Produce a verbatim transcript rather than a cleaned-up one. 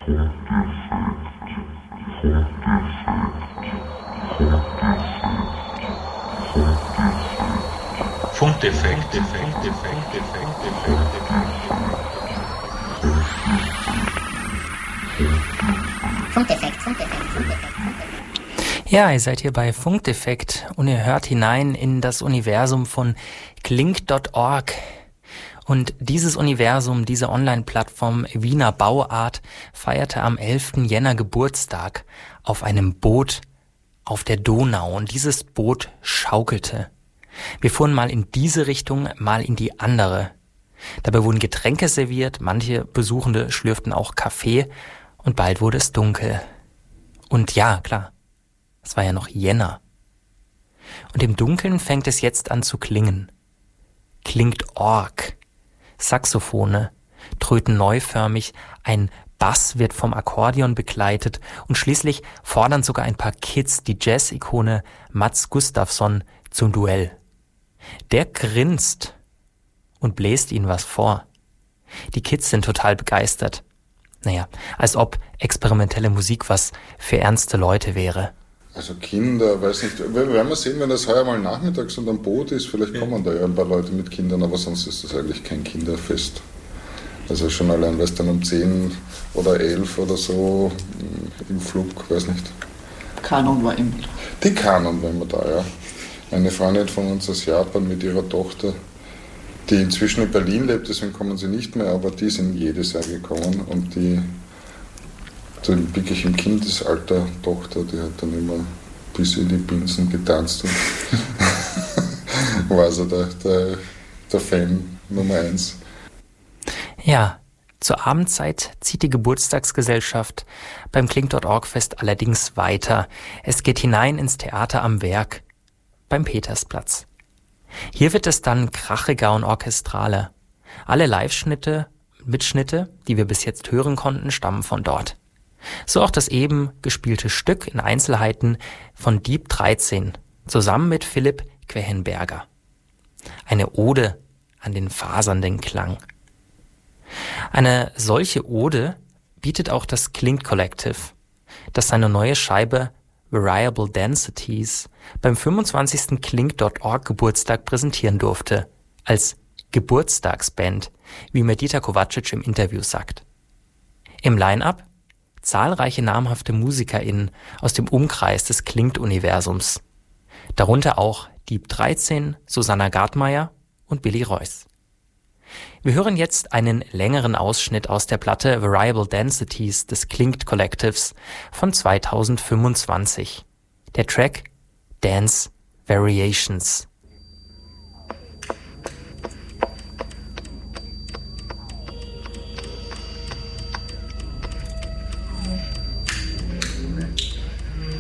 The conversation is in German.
Funkdefekt, Defekt, Defekt, Defekt, Defekt, Funkdefekt, Funkdefekt, Funkdefekt. Ja, ihr seid hier bei Funkdefekt und ihr hört hinein in das Universum von Klink Punkt org. Und dieses Universum, diese Online-Plattform Wiener Bauart feierte am elften Jänner Geburtstag auf einem Boot auf der Donau und dieses Boot schaukelte. Wir fuhren mal in diese Richtung, mal in die andere. Dabei wurden Getränke serviert, manche Besuchende schlürften auch Kaffee und bald wurde es dunkel. Und ja, klar, es war ja noch Jänner. Und im Dunkeln fängt es jetzt an zu klingen. Klingt Org. Saxophone tröten neuförmig, ein Bass wird vom Akkordeon begleitet und schließlich fordern sogar ein paar Kids die Jazz-Ikone Mats Gustafsson zum Duell. Der grinst und bläst ihnen was vor. Die Kids sind total begeistert. Naja, als ob experimentelle Musik was für ernste Leute wäre. Also Kinder, weiß nicht, wir werden wir sehen, wenn das heuer mal nachmittags und am Boot ist, vielleicht kommen da ja ein paar Leute mit Kindern, aber sonst ist das eigentlich kein Kinderfest. Also schon allein, weißt du, dann um zehn oder elf oder so im Flug, weiß nicht. Kanon war immer. Die Kanon war immer da, ja. Eine Freundin von uns aus Japan mit ihrer Tochter, die inzwischen in Berlin lebt, deswegen kommen sie nicht mehr, aber die sind jedes Jahr gekommen und die, die wirklich im Kindesalter Tochter, die hat dann immer bis in die Binsen getanzt und war also der, der, der Fan Nummer eins. Ja, zur Abendzeit zieht die Geburtstagsgesellschaft beim Klink Punkt org Fest allerdings weiter. Es geht hinein ins Theater am Werk, beim Petersplatz. Hier wird es dann krachiger und orchestraler. Alle Live-Schnitte, Mitschnitte, die wir bis jetzt hören konnten, stammen von dort. So auch das eben gespielte Stück in Einzelheiten von Dieb dreizehn, zusammen mit Philipp Quechenberger. Eine Ode an den fasernden Klang. Eine solche Ode bietet auch das Klink Collective, das seine neue Scheibe Variable Densities beim fünfundzwanzigsten Klink Punkt org Geburtstag präsentieren durfte, als Geburtstagsband, wie mir Dieter Kovacic im Interview sagt. Im Line-Up zahlreiche namhafte MusikerInnen aus dem Umkreis des Klingt-Universums, darunter auch Dieb dreizehn, Susanna Gartmeier und Billy Reuss. Wir hören jetzt einen längeren Ausschnitt aus der Platte Variable Densities des Klink Collectives von zweitausendfünfundzwanzig. Der Track Dance Variations.